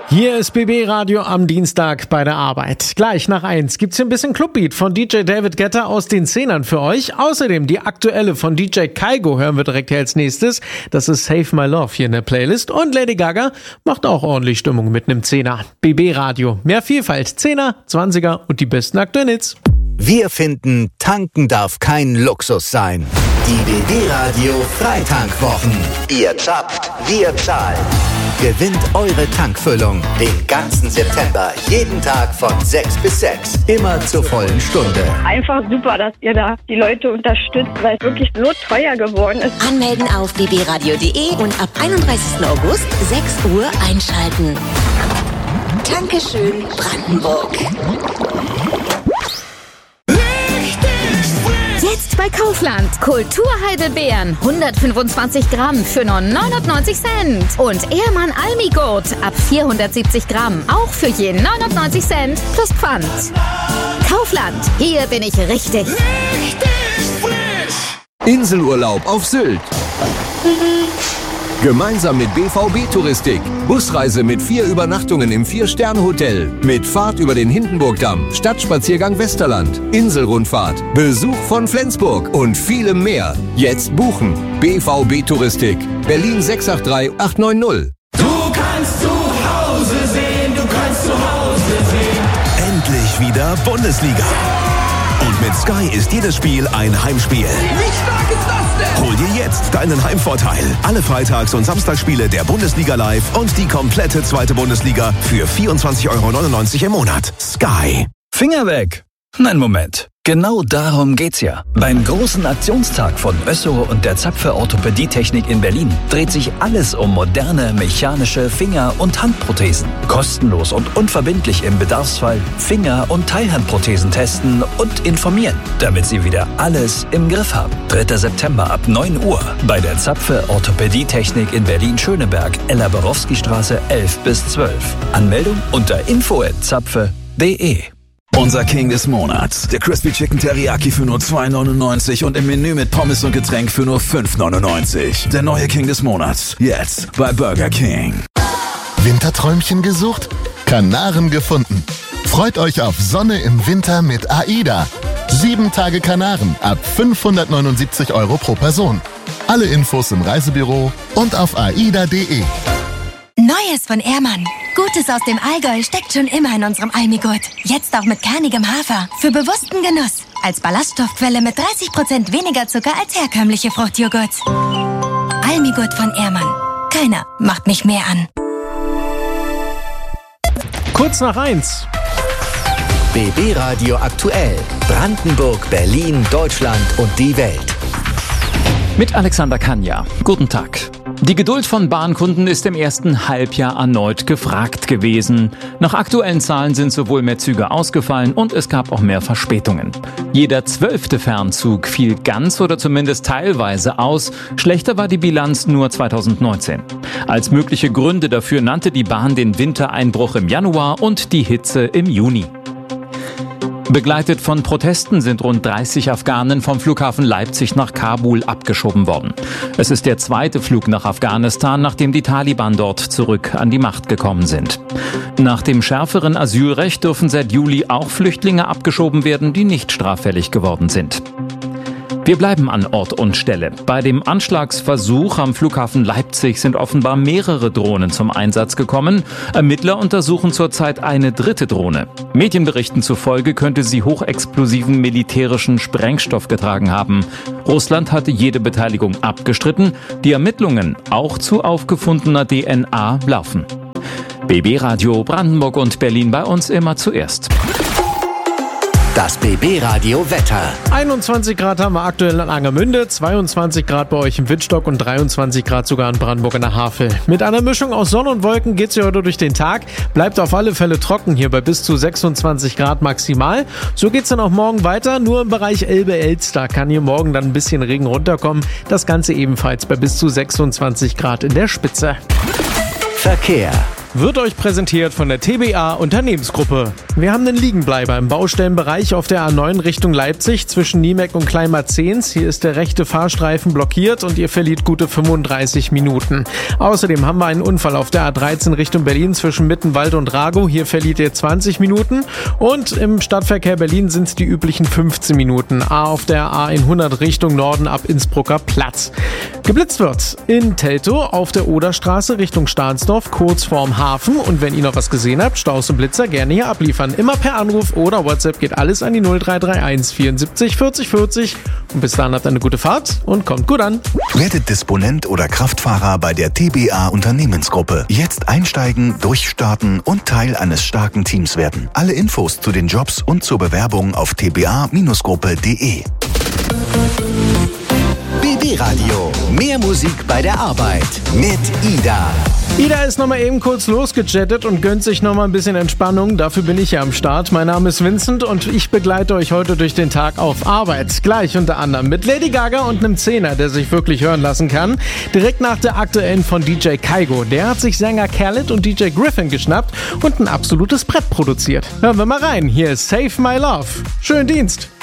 Hier ist BB Radio am Dienstag bei der Arbeit. Gleich nach 1 gibt's hier ein bisschen Clubbeat von DJ David Guetta aus den 10ern für euch. Außerdem die aktuelle von DJ Kygo hören wir direkt hier als nächstes. Das ist Save My Love hier in der Playlist. Und Lady Gaga macht auch ordentlich Stimmung mit einem 10er. BB Radio. Mehr Vielfalt. 10er, 20er und die besten aktuellen Hits. Wir finden, tanken darf kein Luxus sein. Die BB Radio Freitankwwochen. Ihr zapft, wir zahlen. Gewinnt eure Tankfüllung den ganzen September, jeden Tag von 6 bis 6, immer zur vollen Stunde. Einfach super, dass ihr da die Leute unterstützt, weil es wirklich so teuer geworden ist. Anmelden auf bbradio.de und ab 31. August 6 Uhr einschalten. Dankeschön, Brandenburg. Jetzt bei Kaufland. Kulturheidelbeeren 125 Gramm für nur 99 Cent. Und Ehrmann Almigurt ab 470 Gramm. Auch für je 99 Cent plus Pfand. Kaufland. Hier bin ich richtig. Inselurlaub auf Sylt. Gemeinsam mit BVB Touristik. Busreise mit 4 Übernachtungen im 4-Sterne-Hotel. Mit Fahrt über den Hindenburgdamm, Stadtspaziergang Westerland, Inselrundfahrt, Besuch von Flensburg und vielem mehr. Jetzt buchen. BVB Touristik. Berlin 683 890. Du kannst zu Hause sehen, du kannst zu Hause sehen. Endlich wieder Bundesliga. Und mit Sky ist jedes Spiel ein Heimspiel. Wie stark ist das denn? Hol dir jetzt deinen Heimvorteil. Alle Freitags- und Samstagsspiele der Bundesliga live und die komplette zweite Bundesliga für 24,99 € im Monat. Sky. Finger weg! Nein, Moment. Genau darum geht's ja. Beim großen Aktionstag von Össo und der Zapfe Orthopädietechnik in Berlin dreht sich alles um moderne mechanische Finger- und Handprothesen. Kostenlos und unverbindlich im Bedarfsfall Finger- und Teilhandprothesen testen und informieren, damit Sie wieder alles im Griff haben. 3. September ab 9 Uhr bei der Zapfe Orthopädietechnik in Berlin-Schöneberg, Ella-Borowski-Straße 11 bis 12. Anmeldung unter info@zapfe.de. Unser King des Monats. Der Crispy Chicken Teriyaki für nur 2,99 und im Menü mit Pommes und Getränk für nur 5,99. Der neue King des Monats. Jetzt bei Burger King. Winterträumchen gesucht? Kanaren gefunden. Freut euch auf Sonne im Winter mit AIDA. 7 Tage Kanaren ab 579 € pro Person. Alle Infos im Reisebüro und auf aida.de. Neues von Ehrmann. Gutes aus dem Allgäu steckt schon immer in unserem Almigurt. Jetzt auch mit kernigem Hafer. Für bewussten Genuss. Als Ballaststoffquelle mit 30% weniger Zucker als herkömmliche Fruchtjoghurts. Almigurt von Ehrmann. Keiner macht mich mehr an. Kurz nach 1. BB Radio aktuell. Brandenburg, Berlin, Deutschland und die Welt. Mit Alexander Kanja. Guten Tag. Die Geduld von Bahnkunden ist im ersten Halbjahr erneut gefragt gewesen. Nach aktuellen Zahlen sind sowohl mehr Züge ausgefallen und es gab auch mehr Verspätungen. Jeder 12. Fernzug fiel ganz oder zumindest teilweise aus. Schlechter war die Bilanz nur 2019. Als mögliche Gründe dafür nannte die Bahn den Wintereinbruch im Januar und die Hitze im Juni. Begleitet von Protesten sind rund 30 Afghanen vom Flughafen Leipzig nach Kabul abgeschoben worden. Es ist der zweite Flug nach Afghanistan, nachdem die Taliban dort zurück an die Macht gekommen sind. Nach dem schärferen Asylrecht dürfen seit Juli auch Flüchtlinge abgeschoben werden, die nicht straffällig geworden sind. Wir bleiben an Ort und Stelle. Bei dem Anschlagsversuch am Flughafen Leipzig sind offenbar mehrere Drohnen zum Einsatz gekommen. Ermittler untersuchen zurzeit eine dritte Drohne. Medienberichten zufolge könnte sie hochexplosiven militärischen Sprengstoff getragen haben. Russland hatte jede Beteiligung abgestritten. Die Ermittlungen, auch zu aufgefundener DNA, laufen. BB Radio Brandenburg und Berlin, bei uns immer zuerst. Das BB Radio Wetter. 21 Grad haben wir aktuell in Angermünde, 22 Grad bei euch im Wittstock und 23 Grad sogar in Brandenburg in der Havel. Mit einer Mischung aus Sonne und Wolken geht's hier heute durch den Tag. Bleibt auf alle Fälle trocken hier bei bis zu 26 Grad maximal. So geht's dann auch morgen weiter. Nur im Bereich Elbe-Elster kann hier morgen dann ein bisschen Regen runterkommen. Das Ganze ebenfalls bei bis zu 26 Grad in der Spitze. Verkehr. wird euch präsentiert von der TBA Unternehmensgruppe. Wir haben einen Liegenbleiber im Baustellenbereich auf der A9 Richtung Leipzig zwischen Niemeck und Kleinmarzens. Hier ist der rechte Fahrstreifen blockiert und ihr verliert gute 35 Minuten. Außerdem haben wir einen Unfall auf der A13 Richtung Berlin zwischen Mittenwald und Ragow. Hier verliert ihr 20 Minuten und im Stadtverkehr Berlin sind es die üblichen 15 Minuten. Auf der A100 Richtung Norden ab Innsbrucker Platz. Geblitzt wird in Teltow auf der Oderstraße Richtung Stahnsdorf, kurz vorm Hafen. Und wenn ihr noch was gesehen habt, Staus und Blitzer gerne hier abliefern. Immer per Anruf oder WhatsApp geht alles an die 0331 74 40 40. Und bis dahin habt eine gute Fahrt und kommt gut an. Werdet Disponent oder Kraftfahrer bei der TBA Unternehmensgruppe. Jetzt einsteigen, durchstarten und Teil eines starken Teams werden. Alle Infos zu den Jobs und zur Bewerbung auf tba-gruppe.de. BB Radio. Mehr Musik bei der Arbeit mit Ida. Ida ist nochmal eben kurz losgechattet und gönnt sich nochmal ein bisschen Entspannung. Dafür bin ich ja am Start. Mein Name ist Vincent und ich begleite euch heute durch den Tag auf Arbeit. Gleich unter anderem mit Lady Gaga und einem Zehner, der sich wirklich hören lassen kann. Direkt nach der aktuellen von DJ Kaigo. Der hat sich Sänger Khaled und DJ Griffin geschnappt und ein absolutes Brett produziert. Hören wir mal rein. Hier ist Save My Love. Schönen Dienst.